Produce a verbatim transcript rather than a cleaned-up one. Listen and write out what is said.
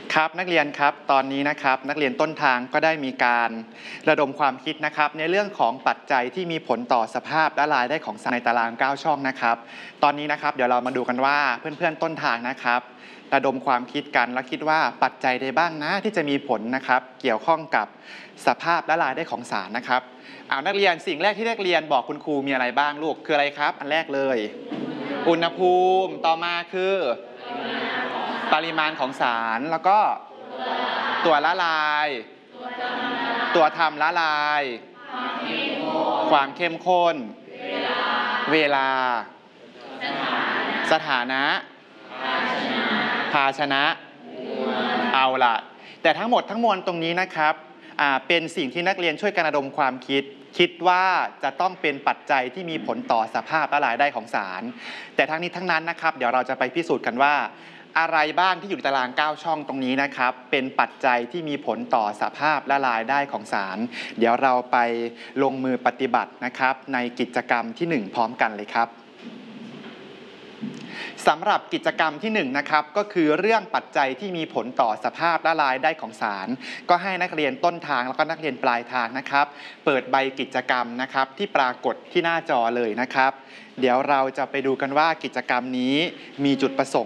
ครับนักเรียนครับตอนนี้นะครับนักเรียนต้นทางก็ได้มีการระดมความคิดนะครับในเรื่องของปัจจัยที่มีผลต่อสภาพและรายได้ของสารในตารางเก้าช่องนะครับตอนนี้นะครับเดี๋ยวเรามาดูกันว่าเพื่อนๆต้นทางนะครับระดมความคิดกันแล้วคิดว่าปัจจัยใดบ้างนะที่จะมีผลนะครับเกี่ยวข้องกับสภาพและรายได้ของสารนะครับเอานักเรียนสิ่งแรกที่นักเรียนบอกคุณครูมีอะไรบ้างลูกคืออะไรครับอันแรกเลยอุณหภูมิต่อมาคือปริมาณของสารแล้วก็ตัวละลายตัวทำละลายความเข้มข้นเวลาสถานะภาชนะเอาล่ะแต่ทั้งหมดทั้งมวลตรงนี้นะครับเป็นสิ่งที่นักเรียนช่วยกันระดมความคิดคิดว่าจะต้องเป็นปัจจัยที่มีผลต่อสภาพและรายได้ของสารแต่ทั้งนี้ทั้งนั้นนะครับเดี๋ยวเราจะไปพิสูจน์กันว่าอะไรบ้างที่อยู่ในตารางเก้าช่องตรงนี้นะครับเป็นปัจจัยที่มีผลต่อสภาพและรายได้ของสารเดี๋ยวเราไปลงมือปฏิบัตินะครับในกิจกรรมที่หนึ่งพร้อมกันเลยครับสำหรับกิจกรรมที่หนึ่งนะครับก็คือเรื่องปัจจัยที่มีผลต่อสภาพและรายได้ของสารก็ให้นักเรียนต้นทางแล้วก็นักเรียนปลายทางนะครับเปิดใบกิจกรรมนะครับที่ปรากฏที่หน้าจอเลยนะครับเดี๋ยวเราจะไปดูกันว่ากิจกรรมนี้มีจุดประสงค์